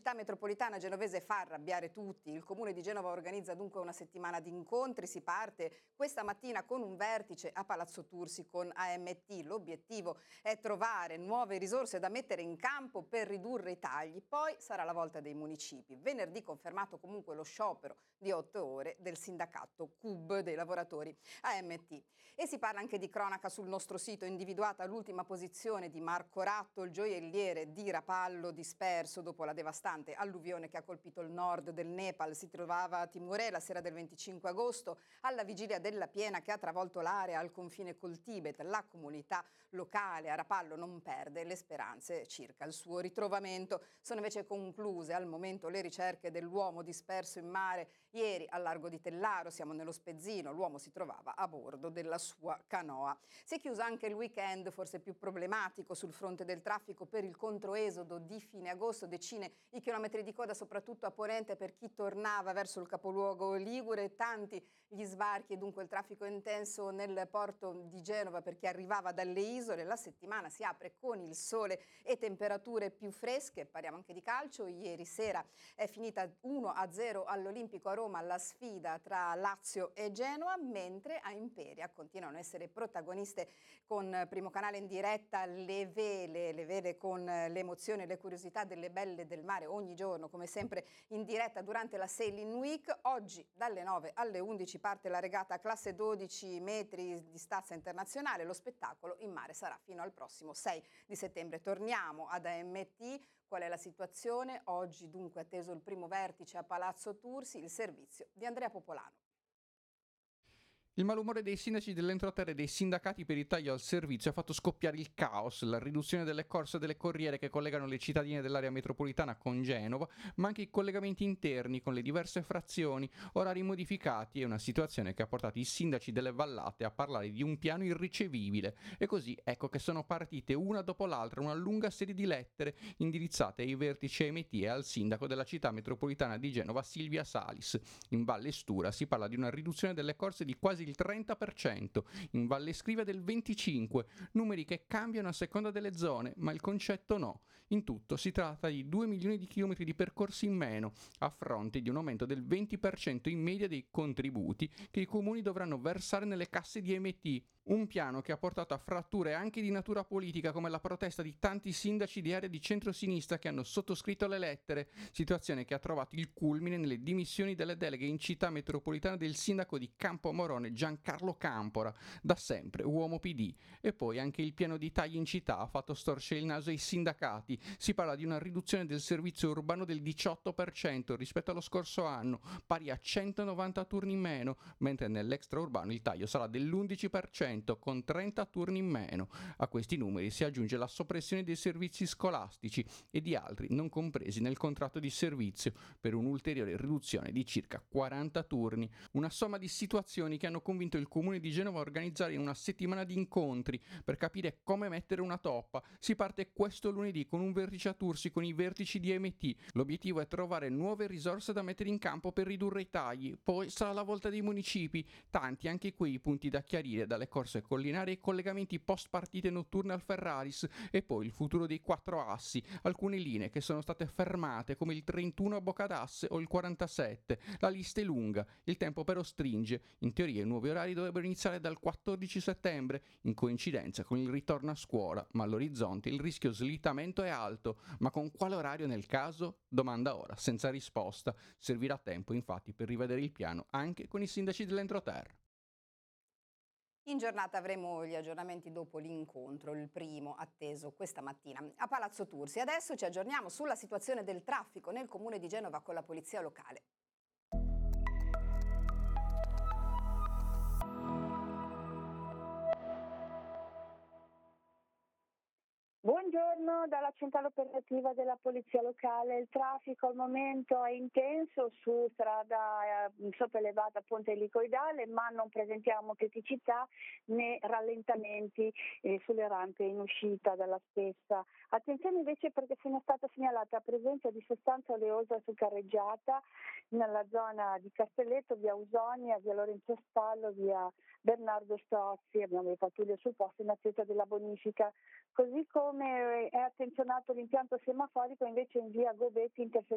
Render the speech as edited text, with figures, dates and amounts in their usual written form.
città metropolitana genovese fa arrabbiare tutti. Il Comune di Genova organizza dunque una settimana di incontri. Si parte questa mattina con un vertice a Palazzo Tursi con AMT. L'obiettivo è trovare nuove risorse da mettere in campo per ridurre i tagli. Poi sarà la volta dei municipi. Venerdì confermato comunque lo sciopero di 8 ore del sindacato CUB dei lavoratori AMT. E si parla anche di cronaca sul nostro sito, individuata l'ultima posizione di Marco Ratto, il gioielliere di Rapallo disperso dopo la devastante alluvione che ha colpito il nord del Nepal. Si trovava a Timurè la sera del 25 agosto, alla vigilia della piena che ha travolto l'area al confine col Tibet. La comunità locale a Rapallo non perde le speranze circa il suo ritrovamento. Sono invece concluse al momento le ricerche dell'uomo disperso in mare ieri al largo di Tellaro. Siamo nello Spezzino, l'uomo si trovava a bordo della sua canoa. Si è chiuso anche il weekend, forse più problematico sul fronte del traffico per il controesodo di fine agosto. Decine i chilometri di coda soprattutto a ponente per chi tornava verso il capoluogo ligure, tanti gli sbarchi e dunque il traffico intenso nel porto di Genova per chi arrivava dalle isole. La settimana si apre con il sole e temperature più fresche. Parliamo anche di calcio. Ieri sera è finita 1-0 all'Olimpico a Roma la sfida tra Lazio e Genoa, mentre a Imperia continuano a essere protagoniste con Primo Canale in diretta le vele con l'emozione e le curiosità delle belle del mare ogni giorno, come sempre in diretta durante la Sailing Week. Oggi dalle 9 alle 11 parte la regata classe 12 metri di stazza internazionale. Lo spettacolo in mare sarà fino al prossimo 6 di settembre. Torniamo ad AMT. Qual è la situazione? Oggi dunque atteso il primo vertice a Palazzo Tursi, il servizio di Andrea Popolano. Il malumore dei sindaci dell'entroterra e dei sindacati per il taglio al servizio ha fatto scoppiare il caos, la riduzione delle corse e delle corriere che collegano le cittadine dell'area metropolitana con Genova, ma anche i collegamenti interni con le diverse frazioni, orari modificati e una situazione che ha portato i sindaci delle vallate a parlare di un piano irricevibile. E così ecco che sono partite una dopo l'altra una lunga serie di lettere indirizzate ai vertici AMT e al sindaco della città metropolitana di Genova Silvia Salis. In Valle Stura si parla di una riduzione delle corse di quasi il 30%, in Valle Scrivia del 25%, numeri che cambiano a seconda delle zone, ma il concetto no. In tutto si tratta di 2 milioni di chilometri di percorsi in meno, a fronte di un aumento del 20% in media dei contributi che i comuni dovranno versare nelle casse di AMT. Un piano che ha portato a fratture anche di natura politica, come la protesta di tanti sindaci di aree di centrosinistra che hanno sottoscritto le lettere, situazione che ha trovato il culmine nelle dimissioni delle deleghe in città metropolitana del sindaco di Campomorone Giancarlo Campora, da sempre uomo PD. E poi anche il piano di tagli in città ha fatto storcere il naso ai sindacati. Si parla di una riduzione del servizio urbano del 18% rispetto allo scorso anno, pari a 190 turni in meno, mentre nell'extraurbano il taglio sarà dell'11%, con 30 turni in meno. A questi numeri si aggiunge la soppressione dei servizi scolastici e di altri non compresi nel contratto di servizio, per un'ulteriore riduzione di circa 40 turni. Una somma di situazioni che hanno convinto il comune di Genova a organizzare una settimana di incontri per capire come mettere una toppa. Si parte questo lunedì con un vertice a Tursi con i vertici di AMT. L'obiettivo è trovare nuove risorse da mettere in campo per ridurre i tagli. Poi sarà la volta dei municipi, tanti anche qui i punti da chiarire, dalle corse collinari ai collegamenti post partite notturne al Ferraris, e poi il futuro dei 4 assi, alcune linee che sono state fermate come il 31 a Bocadasse o il 47. La lista è lunga, il tempo però stringe. In teoria i nuovi orari dovrebbero iniziare dal 14 settembre, in coincidenza con il ritorno a scuola, ma all'orizzonte il rischio slittamento è alto. Ma con quale orario nel caso? Domanda ora, senza risposta. Servirà tempo infatti per rivedere il piano anche con i sindaci dell'entroterra. In giornata avremo gli aggiornamenti dopo l'incontro, il primo atteso questa mattina a Palazzo Tursi. Adesso ci aggiorniamo sulla situazione del traffico nel comune di Genova con la polizia locale. Buongiorno dalla centrale operativa della Polizia Locale. Il traffico al momento è intenso su strada sopraelevata Ponte Elicoidale, ma non presentiamo criticità né rallentamenti sulle rampe in uscita dalla stessa. Attenzione invece perché è stata segnalata presenza di sostanza oleosa su carreggiata nella zona di Castelletto, via Ausonia, via Lorenzo Stallo, via Bernardo Strozzi. Abbiamo le pattuglie sul posto in attesa della bonifica. Così come è attenzionato l'impianto semaforico invece in via Gobetti